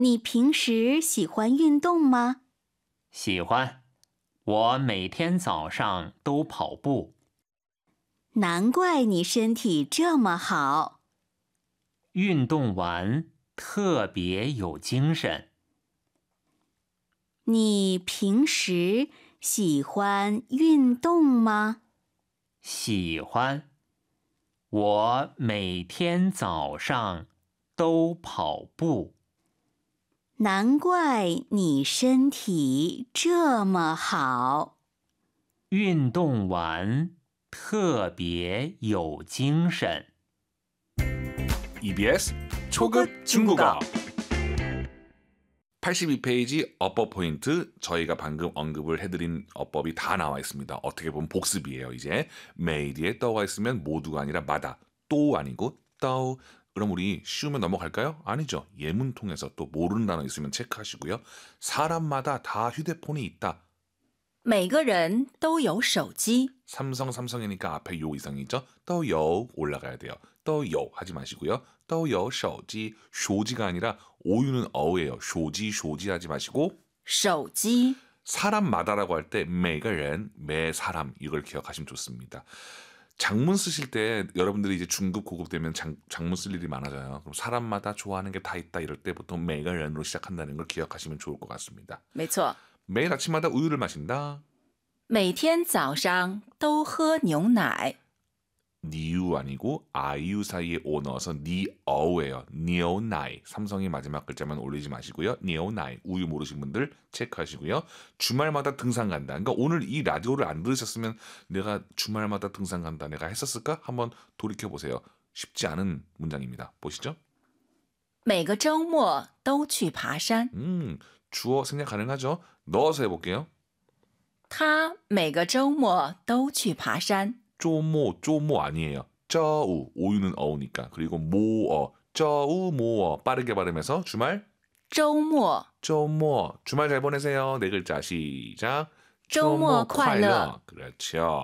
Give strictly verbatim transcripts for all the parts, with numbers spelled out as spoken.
你平时喜欢运动吗？ 喜欢，我每天早上都跑步。 难怪你身体这么好。 运动完特别有精神。 你平时喜欢运动吗？ 喜欢，我每天早上都跑步。 难怪你身体这么好。 运动完特别有精神。 이비에스 초급 중국어 팔십이 페이지 어법 포인트 저희가 방금 언급을 해드린 어법이 다 나와 있습니다. 어떻게 보면 복습이에요. 이제 메이드에 떠가 있으면 모두가 아니라 마다 또 아니고 떠 그럼 우리 쉬우면 넘어갈까요? 아니죠. 예문 통해서 또 모르는 단어 있으면 체크하시고요. 사람마다 다 휴대폰이 있다. 每个人都有手机。 삼성 삼성이니까 앞에 요 이상이 있죠. 또요 올라가야 돼요. 또요 하지 마시고요. 또요 쇼지 쇼지가 아니라 오유는 어예요. 쇼지 쇼지 하지 마시고 手机 사람마다라고 할 때 매가ren 매 사람 이걸 기억하시면 좋습니다. 장문 쓰실 때 여러분들이 이제 중급 고급 되면 장, 장문 쓸 일이 많아져요. 그럼 사람마다 좋아하는 게 다 있다 이럴 때 보통 매가ren으로 시작한다는 걸 기억하시면 좋을 것 같습니다. 没错。 매일 아침마다 우유를 마신다. 每天早上都喝牛奶。 니유 아니고 아이유 사이에 오 넣어서 니어예요. 니오나이. 삼성이 마지막 글자만 올리지 마시고요. 니오나이. 우유 모르신 분들 체크하시고요. 주말마다 등산 간다. 그러니까 오늘 이 라디오를 안 들으셨으면 내가 주말마다 등산 간다. 내가 했었을까? 한번 돌이켜 보세요. 쉽지 않은 문장입니다. 보시죠. 每个周末都去爬山。 음, 주어 생략 가능하죠? 넣어서 해볼게요. 他每个周末都去爬山。 쪼모, 쪼모 아니에요. 쩌우, 오유는 어우니까. 그리고 모어, 쩌우, 모어. 빠르게 발음해서 주말 周末 쪼모, 주말 잘 보내세요. 네 글자 시작. 周末快乐. 그렇죠.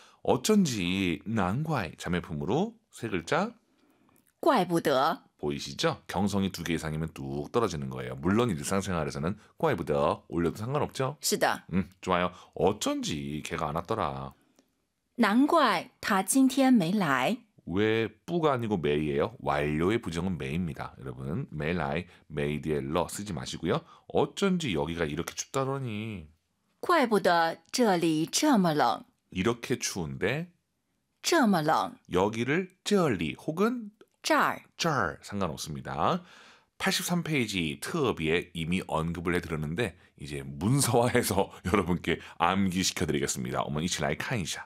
어쩐지 난과이 자매품으로 세 글자 怪不得 보이시죠? 경성이 두 개 이상이면 뚝 떨어지는 거예요. 물론 일상생활에서는 꽈이부더 올려도 상관없죠? 是的。 음, 좋아요. 어쩐지 걔가 안 왔더라. 难怪他今天没来。 왜 뿌가 아니고 메이예요? 완료의 부정은 메이입니다. 여러분 메이라이 메이디에 러 쓰지 마시고요. 어쩐지 여기가 이렇게 춥다더니 怪不得这里这么冷。 이렇게 추운데 这么冷。 여기를 쩌리 혹은 这儿 쩔 상관없습니다. 팔십삼 페이지 특비에 이미 언급을 해드렸는데 이제 문서화해서 여러분께 암기시켜드리겠습니다. 어머니 이치라이 칸이샤.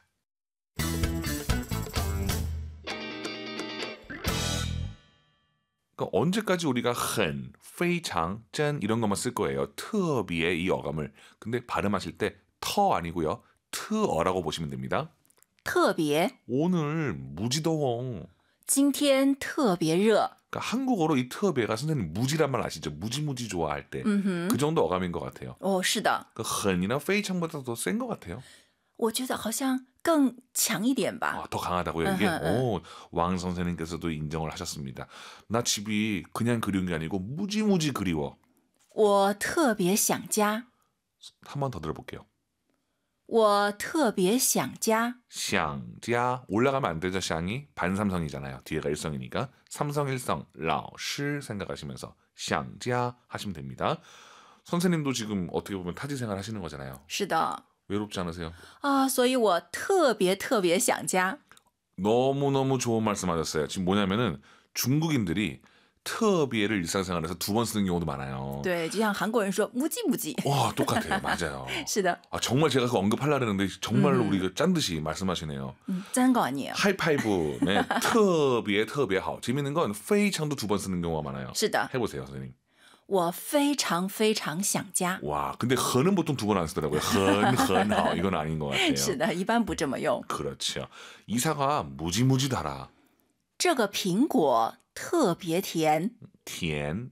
그러니까 언제까지 우리가 很, 非常, 真 이런 것만 쓸 거예요. 특비의 이 어감을. 근데 발음하실 때 터 아니고요. 트어라고 보시면 됩니다. 特别 오늘 무지 더워. 今天特别热。 그러니까 한국어로 이 특비가 선생님 무지란 말 아시죠? 무지무지 좋아할 때. 음 그 정도 어감인 것 같아요. 哦，是的。 그 很이나 非常보다 더 센 것 같아요. 我觉得好像更强一点吧。 아, 더 강하다고요 이게? 으흠, 으흠. 오, 왕 선생님께서도 인정을 하셨습니다. 나 집이 그냥 그리운 게 아니고 무지무지 그리워. 我特别想家。 한 번 더 들어볼게요. 我特别想家。 샹자 올라가면 안 되죠. 샹이 반삼성이잖아요. 뒤에가 일성이니까 삼성 일성 라오시 생각하시면서 샹자 하시면 됩니다. 선생님도 지금 어떻게 보면 타지 생활 하시는 거잖아요. 是的。 외롭지 않으세요? 啊，所以我特别特别想家。 너무너무 좋은 말씀 하셨어요. 지금 뭐냐면은 중국인들이 특비를 일상생활에서 두 번 쓰는 경우도 많아요. 对，就像韩国人说무지무지。 와 똑같아요. 맞아요. 是的。 아, 정말 제가 그 언급하려고 했는데 정말로 음. 우리가 짠 듯이 말씀하시네요. 嗯，真거 아니에요。 하이파이브 네, 特别特别好. 재밌는 건 非常도 두 번 쓰는 경우가 많아요. 是的。 해보세요 선생님. 我非常非常想家。 와 근데 很은 보통 두 번 안 쓰더라고요. 很很好 이건 아닌 것 같아요. 是的，一般不这么用。 그렇죠. 이사가 무지무지 달아. 这个苹果特别甜。 티엔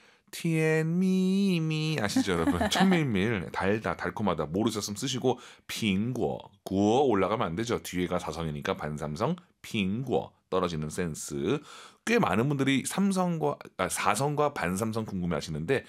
티엔미미 아시죠 여러분? 천밀밀 달다 달콤하다 모르셨으면 쓰시고 핑고 구어 올라가면 안 되죠. 뒤에가 사성이니까 반삼성 핑고 떨어지는 센스. 꽤 많은 분들이 삼성과 아, 사성과 반삼성 궁금해하시는데